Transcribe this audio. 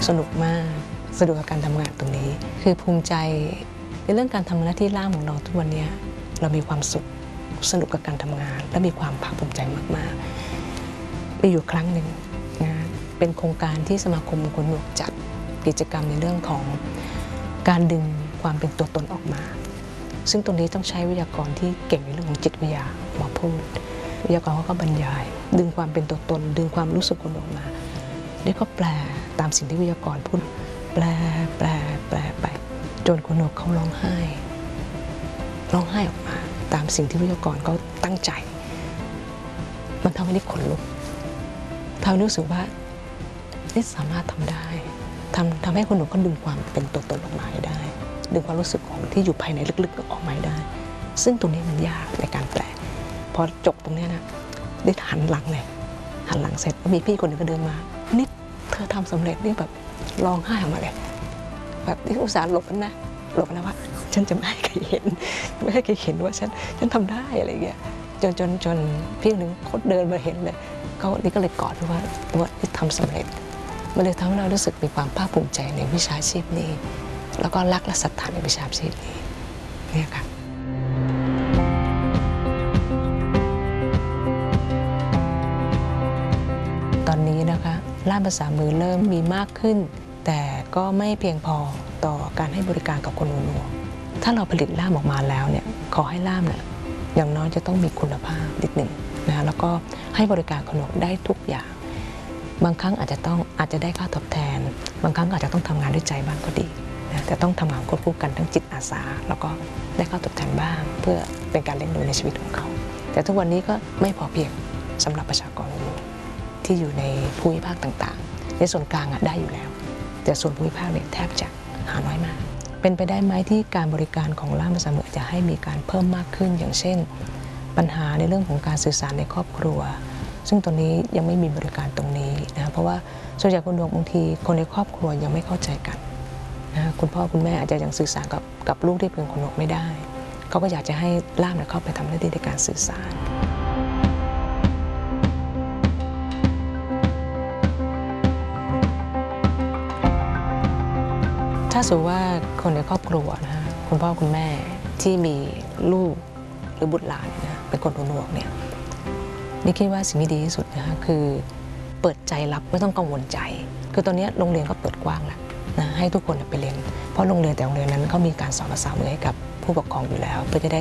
สนุกมากสนุกกับการทำงานตรงนี้คือภูมิใจในเรื่องการทำหน้าที่ล่ามของเราทุกวันนี้เรามีความสุขสนุกกับการทำงานและมีความภาคภูมิใจมากๆมีอยู่ครั้งหนึ่งนะเป็นโครงการที่สมาคมคนหนวกจัดกิจกรรมในเรื่องของการดึงความเป็นตัวตนออกมาซึ่งตรงนี้ต้องใช้วิทยากรที่เก่งในเรื่องของจิตวิทยามาพูดวิทยากรเขาก็บรรยายดึงความเป็นตัวตนดึงความรู้สึกคนออกมาแล้วก็แปลตามสิ่งที่วิทยากรพูดแปลไปจนคนหนวกเขาร้องไห้ออกมาตามสิ่งที่วิทยากรเขาตั้งใจมันทำให้นี่ขนลุกทำให้รู้สึกว่านี่สามารถทำได้ทำให้คนหนุ่มก็ดึงความเป็นตัวตนออกมาได้ดึงความรู้สึกของที่อยู่ภายในลึกๆออกมาได้ซึ่งตรงนี้มันยากในการแปลพอจบตรงนี้นะได้หันหลังเสร็จมีพี่คนหนึ่งก็เดินมานิดเธอทำสำเร็จนี่แบบร้องไห้ออกมาเลยแบบที่อุตส่าห์หลบนะว่าฉันจะไม่ให้ใครเห็นว่าฉันทำได้อะไรเงี้ยจนพี่หนึ่งเขาเดินมาเห็นเลยนี่ก็เลยกอดว่านี่ทำสำเร็จมันเลยทำให้เรารู้สึกมีความภาคภูมิใจในวิชาชีพนี้แล้วก็รักและศรัทธาในวิชาชีพนี้เนี่ยค่ะตอนนี้นะคะล่ามภาษามือเริ่มมีมากขึ้นแต่ก็ไม่เพียงพอต่อการให้บริการกับคนหูหนวกถ้าเราผลิตล่ามออกมาแล้วเนี่ยขอให้ล่ามเนี่ยอย่างน้อยจะต้องมีคุณภาพนิดหนึ่งนะแล้วก็ให้บริการคนหูหนวกได้ทุกอย่างบางครั้งอาจจะได้ค่าตอบแทนบางครั้งอาจจะต้องทำงานด้วยใจบ้างก็ดีนะแต่ต้องทำงานควบคู่กันทั้งจิตอาสาแล้วก็ได้ค่าตอบแทนบ้างเพื่อเป็นการเลี้ยงดูในชีวิตของเขาแต่ทุกวันนี้ก็ไม่พอเพียงสำหรับประชากรหูหนวกที่อยู่ในภูมิภาคต่างๆในส่วนกลางได้อยู่แล้วแต่ส่วนภูมิภาคเนี่ยแทบจะหาน้อยมากเป็นไปได้ไหมที่การบริการของล่ามภาษามือจะให้มีการเพิ่มมากขึ้นอย่างเช่นปัญหาในเรื่องของการสื่อสารในครอบครัวซึ่งตอนนี้ยังไม่มีบริการตรงนี้นะเพราะว่าส่วนใหญ่คนหนวกบางทีคนในครอบครัวยังไม่เข้าใจกันนะคุณพ่อคุณแม่อาจจะยังสื่อสารกับลูกที่เป็นคนหนวกไม่ได้เขาก็อยากจะให้ล่ามเข้าไปทำหน้าที่ในการสื่อสารถ้าสมมติว่าคนในครอบครัวนะคุณพ่อคุณแม่ที่มีลูกหรือบุตรหลานนะเป็นคนหูหนวกเนี่ยนี่คิดว่าสิ่งที่ดีที่สุดนะคะคือเปิดใจรับไม่ต้องกังวลใจคือตอนนี้โรงเรียนก็เปิดกว้างแล้วนะให้ทุกคนไปเรียนเพราะโรงเรียนแต่โรงเรียนนั้นเขามีการสอนภาษามือให้กับผู้ปกครองอยู่แล้วเพื่อจะได้